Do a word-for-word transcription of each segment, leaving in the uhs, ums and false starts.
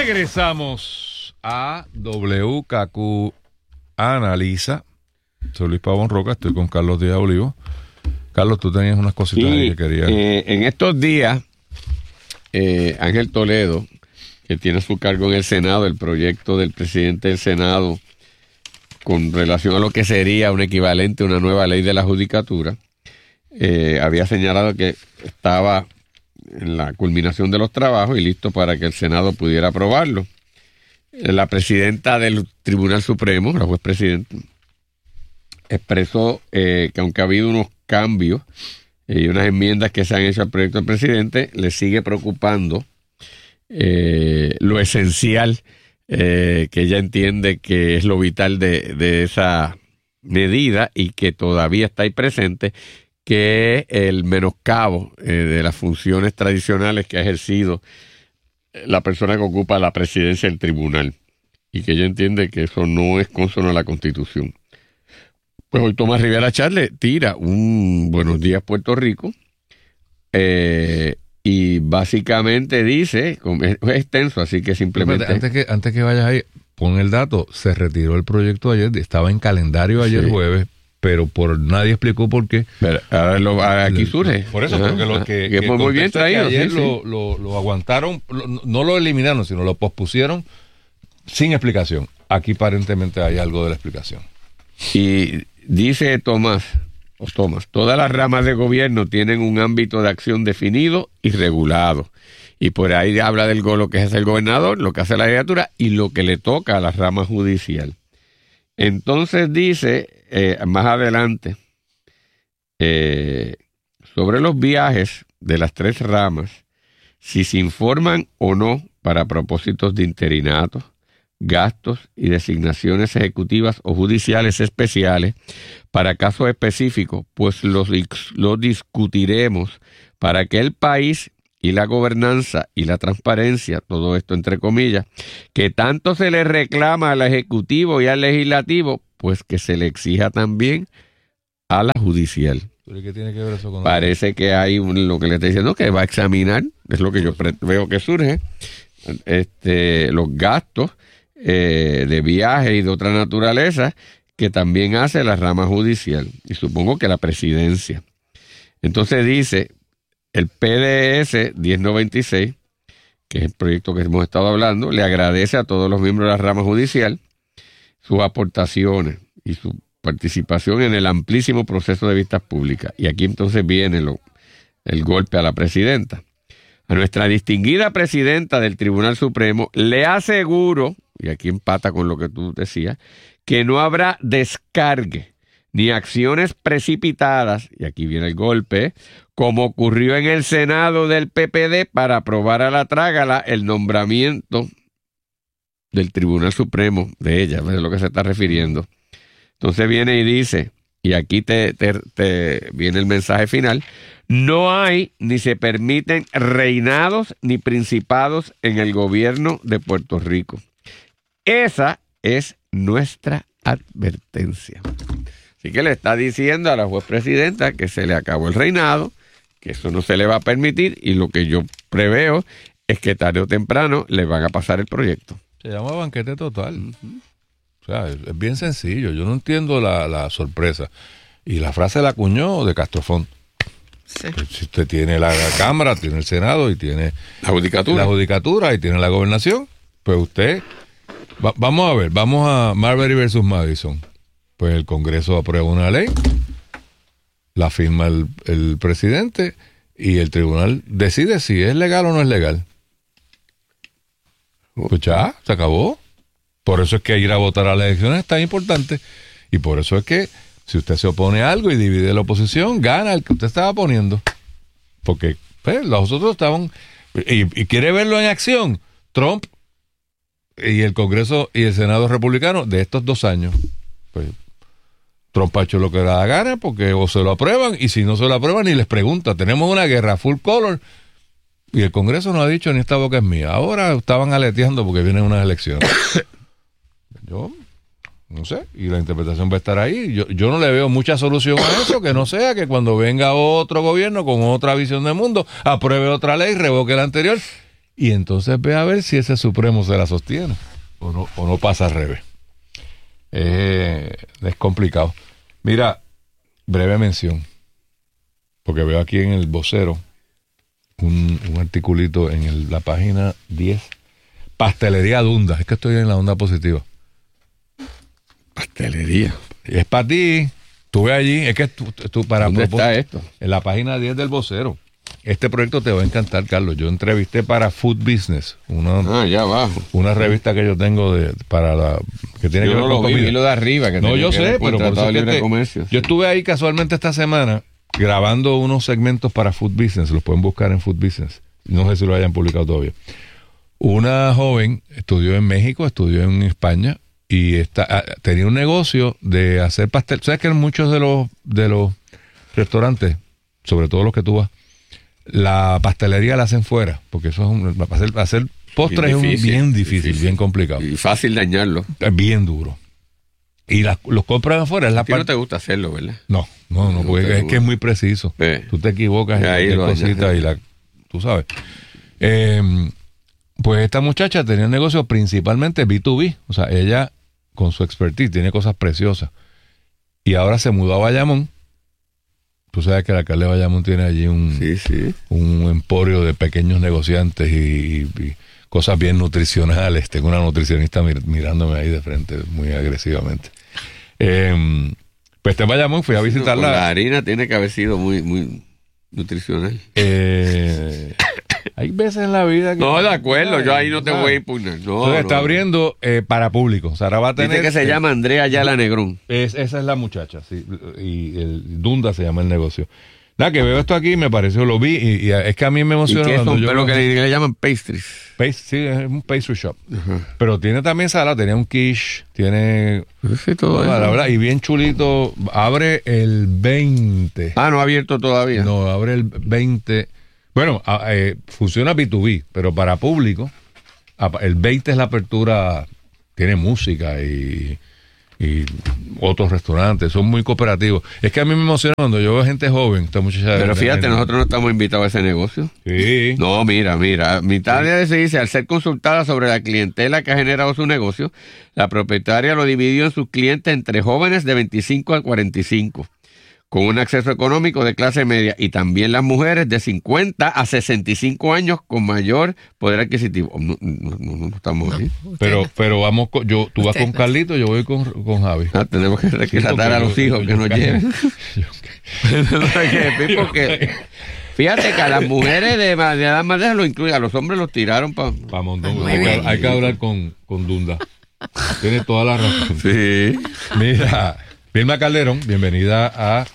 Regresamos a W K Q Analiza. Soy Luis Pavón Roca, estoy con Carlos Díaz Olivo. Carlos, tú tenías unas cositas sí, ahí que querías. Eh, en estos días, eh, Ángel Toledo, que tiene a su cargo en el Senado el proyecto del presidente del Senado con relación a lo que sería un equivalente a una nueva ley de la judicatura, eh, había señalado que estaba en la culminación de los trabajos y listo para que el Senado pudiera aprobarlo. La presidenta del Tribunal Supremo, la juez presidenta, expresó eh, que aunque ha habido unos cambios eh, y unas enmiendas que se han hecho al proyecto del presidente, le sigue preocupando eh, lo esencial eh, que ella entiende que es lo vital de, de esa medida y que todavía está ahí presente, que es el menoscabo eh, de las funciones tradicionales que ha ejercido la persona que ocupa la presidencia del tribunal y que ella entiende que eso no es consono a la Constitución. Pues hoy Tomás Rivera Chats tira un Buenos Días Puerto Rico eh, y básicamente dice, es, es extenso, así que simplemente... Antes que, antes que vayas ahí, pon el dato, se retiró el proyecto ayer, estaba en calendario ayer sí. jueves, pero por nadie explicó por qué. Pero ahora lo, aquí surge. Por eso, porque lo que, que, que muy bien traído. Ayer sí, lo, sí. Lo, lo aguantaron, lo, no lo eliminaron, sino lo pospusieron sin explicación. Aquí aparentemente hay algo de la explicación. Y dice Tomás, o Tomás, todas las ramas de gobierno tienen un ámbito de acción definido y regulado. Y por ahí habla del lo que es el gobernador, lo que hace la legislatura y lo que le toca a la rama judicial. Entonces dice, eh, más adelante, eh, sobre los viajes de las tres ramas, si se informan o no para propósitos de interinatos, gastos y designaciones ejecutivas o judiciales especiales para casos específicos, pues los, los discutiremos para que el país y la gobernanza y la transparencia, todo esto entre comillas, que tanto se le reclama al Ejecutivo y al Legislativo, pues que se le exija también a la judicial. ¿Pero qué tiene que ver eso con Parece eso? Que hay un, lo que le está diciendo, que va a examinar, es lo que yo pre- veo que surge, este, los gastos eh, de viaje y de otra naturaleza que también hace la rama judicial, y supongo que la presidencia. Entonces dice... El P D S diez noventa y seis, que es el proyecto que hemos estado hablando, le agradece a todos los miembros de la rama judicial sus aportaciones y su participación en el amplísimo proceso de vistas públicas. Y aquí entonces viene lo, el golpe a la presidenta. A nuestra distinguida presidenta del Tribunal Supremo le aseguro, y aquí empata con lo que tú decías, que no habrá descargue ni acciones precipitadas, y aquí viene el golpe, como ocurrió en el Senado del P P D para aprobar a la trágala el nombramiento del Tribunal Supremo de ella, es lo que se está refiriendo. Entonces viene y dice, y aquí te, te, te viene el mensaje final, no hay ni se permiten reinados ni principados en el gobierno de Puerto Rico. Esa es nuestra advertencia. Así que le está diciendo a la juez presidenta que se le acabó el reinado, que eso no se le va a permitir y lo que yo preveo es que tarde o temprano le van a pasar el proyecto. Se llama banquete total. Uh-huh. O sea, es, es bien sencillo. Yo no entiendo la, la sorpresa. Y la frase la acuñó de Castrofón. Sí. Si usted tiene la Cámara, tiene el Senado y tiene la judicatura, la judicatura y tiene la gobernación, pues usted... Va, vamos a ver, vamos a Marbury versus Madison. Pues el Congreso aprueba una ley, la firma el, el presidente y el tribunal decide si es legal o no es legal. Pues ya, se acabó. Por eso es que ir a votar a las elecciones es tan importante. Y por eso es que si usted se opone a algo y divide la oposición, gana el que usted estaba poniendo. Porque pues, los otros estaban... Y, y quiere verlo en acción. Trump y el Congreso y el Senado republicano de estos dos años. Pues Trump ha hecho lo que le da la gana porque o se lo aprueban y si no se lo aprueban ni les pregunta. Tenemos una guerra full color y el Congreso no ha dicho ni esta boca es mía. Ahora estaban aleteando porque vienen unas elecciones. Yo no sé, y la interpretación va a estar ahí. Yo, yo no le veo mucha solución a eso, que no sea que cuando venga otro gobierno con otra visión del mundo, apruebe otra ley, revoque la anterior y entonces ve a ver si ese Supremo se la sostiene o no, o no pasa al revés. Eh, es complicado. Mira, breve mención, porque veo aquí en el vocero un, un articulito en el, la página diez. Pastelería Dunda, es que estoy en la onda positiva. Pastelería. Es para ti. Tú ves allí, es que tú, tú para ¿Dónde está esto? En la página diez del vocero. Este proyecto te va a encantar, Carlos. Yo entrevisté para Food Business, una, ah, ya abajo. una revista que yo tengo de para la que tiene yo que ver no con lo vi, comida. vi lo de arriba. Que no, yo que sé, pero por eso es que te, comercio. yo estuve ahí casualmente esta semana grabando unos segmentos para Food Business. Los pueden buscar en Food Business. No sé si lo hayan publicado todavía. Una joven estudió en México, estudió en España y está, tenía un negocio de hacer pastel. ¿Sabes que en muchos de los de los restaurantes, sobre todo los que tú vas, la pastelería la hacen fuera? Porque eso es un, hacer, hacer postres es un, bien difícil, difícil, bien complicado. Y fácil dañarlo. Es bien duro. Y la, los compran afuera. Es la a ti no te gusta hacerlo, ¿verdad? No, no, no, porque es, es que es muy preciso. Eh. Tú te equivocas en cualquier cosita y la... Tú sabes. Eh, pues esta muchacha tenía un negocio principalmente B dos B. O sea, ella, con su expertise, tiene cosas preciosas. Y ahora se mudó a Bayamón. Tú sabes que el alcalde de Bayamón tiene allí un, sí, sí. un emporio de pequeños negociantes y, y, y cosas bien nutricionales. Tengo una nutricionista mir, mirándome ahí de frente muy agresivamente. Eh, pues este Bayamón fui a visitarla. La harina tiene que haber sido muy, muy nutricional. Eh, hay veces en la vida que... No, de acuerdo, yo ahí no te voy a impugnar. No, Entonces no, está no. abriendo eh, para público. O sea, ahora va a tener... Dice que se eh, llama Andrea Ayala Negrón. Es, esa es la muchacha, sí. Y el Dunda se llama el negocio. Nada, que veo esto aquí y me pareció, lo vi y, y es que a mí me emociona. ¿Y qué cuando son? yo Pero lo- que le, le llaman pastries. Pace- sí, es un pastry shop. Ajá. Pero tiene también sala, tenía un quiche, tiene... Sí, todo Ah, eso. la verdad, y bien chulito. Abre el veinte. Ah, no ha abierto todavía. No, abre el veinte. Bueno, a- eh, funciona B dos B, pero para público, a- el veinte es la apertura, tiene música y, y otros restaurantes, son muy cooperativos. Es que a mí me emociona cuando yo veo gente joven, esta muchacha. Pero de- fíjate, de- nosotros no estamos invitados a ese negocio. Sí. No, mira, mira. Mitad de se dice, al ser consultada sobre la clientela que ha generado su negocio, la propietaria lo dividió en sus clientes entre jóvenes de veinticinco a cuarenta y cinco, con un acceso económico de clase media, y también las mujeres de cincuenta a sesenta y cinco años con mayor poder adquisitivo. No, no, no, no estamos ahí. Pero, pero vamos, con- yo, tú vas Usted con no. Carlito, yo voy con, con Javi. Ah, tenemos que rescatar a los hijos que nos lleven. Porque fíjate que a las mujeres de, ma- de edad más de lo incluye, a los hombres los tiraron para... Pa' montón. Muy Hay que, bien. hay que hablar con, con Dunda. Tiene toda la razón. Sí. Mira, Vilma Calderón, bienvenida a...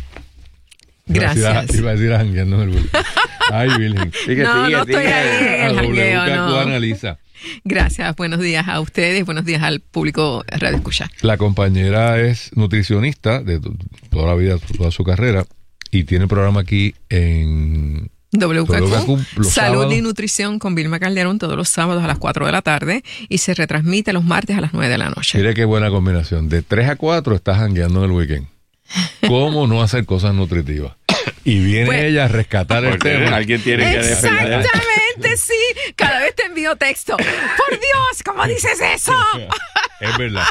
Iba a decir a- Gracias. Iba a decir a jangueando en el bulto. Ay, Virgen. Sigue, No, sigue, no estoy sigue. ahí en A el W jangueo, K Q no. analiza. Gracias, buenos días a ustedes, buenos días al público Radio Escucha. La compañera es nutricionista de to- toda la vida, toda su carrera, y tiene programa aquí en... W K W K Q, Q, los Salud sábados. y Nutrición con Vilma Calderón todos los sábados a las cuatro de la tarde y se retransmite los martes a las nueve de la noche. Mire qué buena combinación. De tres a cuatro estás jangueando en el weekend. ¿Cómo no hacer cosas nutritivas? Y viene Pues- ella a rescatar el Porque tema. alguien tiene que defender. Exactamente, sí. Cada vez te envío texto. Por Dios, ¿cómo dices eso? Es verdad.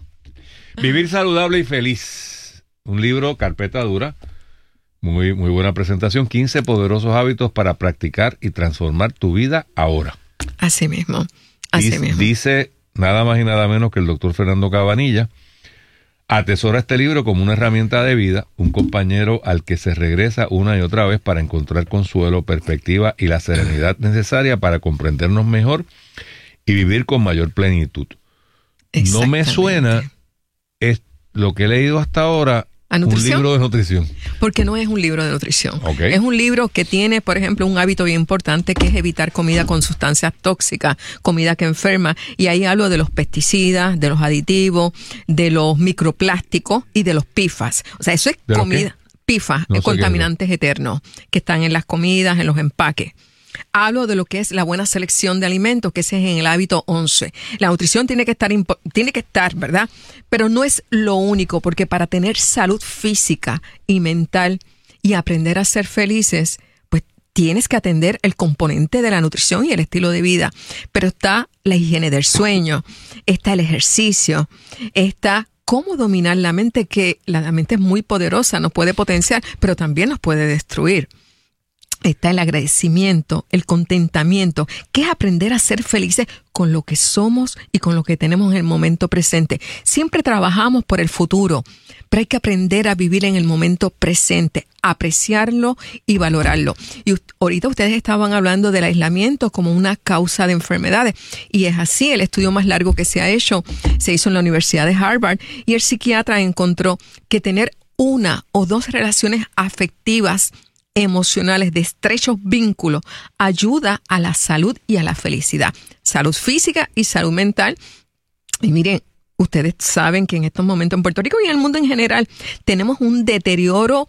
Vivir saludable y feliz. Un libro, carpeta dura. Muy, muy buena presentación. quince poderosos hábitos para practicar y transformar tu vida ahora. Así mismo, así Dice, mismo. dice nada más y nada menos que el doctor Fernando Cabanilla. Atesora este libro como una herramienta de vida, un compañero al que se regresa una y otra vez para encontrar consuelo, perspectiva y la serenidad necesaria para comprendernos mejor y vivir con mayor plenitud. No me Exactamente. suena es lo que he leído hasta ahora ¿A un nutrición? libro de nutrición. Porque no es un libro de nutrición. Ok. Es un libro que tiene, por ejemplo, un hábito bien importante que es evitar comida con sustancias tóxicas, comida que enferma. Y ahí hablo de los pesticidas, de los aditivos, de los microplásticos y de los P F A S. O sea, eso es ¿De los comida. P F A S, No sé contaminantes eternos, que están en las comidas, en los empaques. Hablo de lo que es la buena selección de alimentos, que ese es en el hábito once. La nutrición tiene que estar, impo- tiene que estar, ¿verdad? Pero no es lo único, porque para tener salud física y mental y aprender a ser felices, pues tienes que atender el componente de la nutrición y el estilo de vida, pero está la higiene del sueño, está el ejercicio, está cómo dominar la mente, que la mente es muy poderosa, nos puede potenciar, pero también nos puede destruir. Está el agradecimiento, el contentamiento, que es aprender a ser felices con lo que somos y con lo que tenemos en el momento presente. Siempre trabajamos por el futuro, pero hay que aprender a vivir en el momento presente, apreciarlo y valorarlo. Y ahorita ustedes estaban hablando del aislamiento como una causa de enfermedades, y es así. El estudio más largo que se ha hecho se hizo en la Universidad de Harvard, y el psiquiatra encontró que tener una o dos relaciones afectivas emocionales de estrechos vínculos ayuda a la salud y a la felicidad, salud física y salud mental. Y miren, ustedes saben que en estos momentos en Puerto Rico y en el mundo en general tenemos un deterioro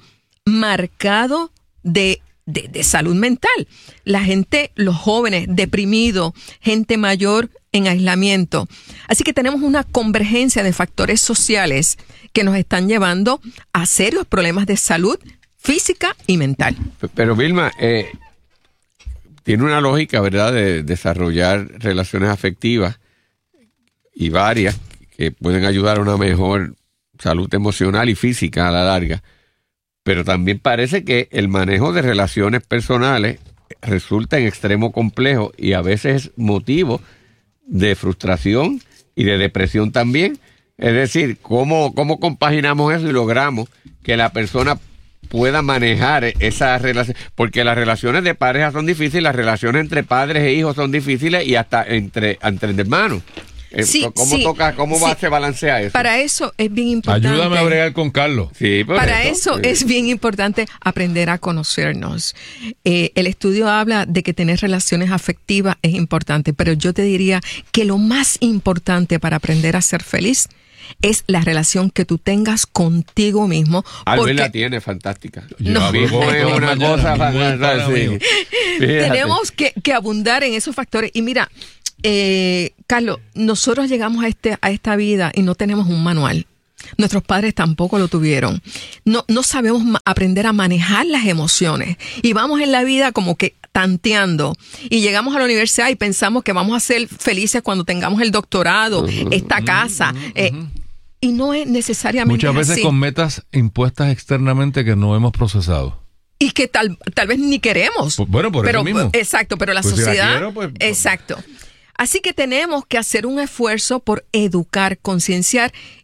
marcado de, de, de salud mental. La gente, los jóvenes deprimidos, gente mayor en aislamiento. Así que tenemos una convergencia de factores sociales que nos están llevando a serios problemas de salud física y mental. Pero Vilma, eh, tiene una lógica, ¿verdad?, de desarrollar relaciones afectivas y varias que pueden ayudar a una mejor salud emocional y física a la larga. Pero también parece que el manejo de relaciones personales resulta en extremo complejo y a veces es motivo de frustración y de depresión también. Es decir, ¿cómo, cómo compaginamos eso y logramos que la persona pueda manejar esa relación? Porque las relaciones de pareja son difíciles, las relaciones entre padres e hijos son difíciles, y hasta entre, entre hermanos. Sí, ¿Cómo sí, toca, cómo sí. va, se balancea eso? Para eso es bien importante. Ayúdame a bregar con Carlos. Sí, Para eso, eso sí. es bien importante aprender a conocernos. Eh, el estudio habla de que tener relaciones afectivas es importante, pero yo te diría que lo más importante para aprender a ser feliz es la relación que tú tengas contigo mismo. Albert la tiene fantástica. Yo No. hablo con Es él una mañana, cosa mi buen pana fantástica. mío. Sí. Fíjate. Tenemos que, que abundar en esos factores. Y mira, eh, Carlos, nosotros llegamos a, este, a esta vida y no tenemos un manual. Nuestros padres tampoco lo tuvieron. No, no sabemos ma- aprender a manejar las emociones. Y vamos en la vida como que tanteando. Y llegamos a la universidad y pensamos que vamos a ser felices cuando tengamos el doctorado, Uh-huh. esta casa. Eh, y no es necesariamente Muchas veces así. con metas impuestas externamente que no hemos procesado. Y que tal, tal vez ni queremos. Pues, bueno, por pero, eso mismo. Exacto, pero la Pues si la sociedad... quiero, pues- exacto. Así que tenemos que hacer un esfuerzo por educar, concienciar